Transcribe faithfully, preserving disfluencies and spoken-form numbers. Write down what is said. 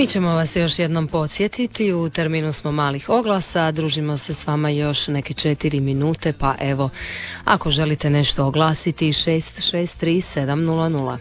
Mi ćemo vas još jednom podsjetiti, u terminu smo malih oglasa, družimo se s vama još neke četiri minute, pa evo, ako želite nešto oglasiti, šest šest tri sedam nula nula.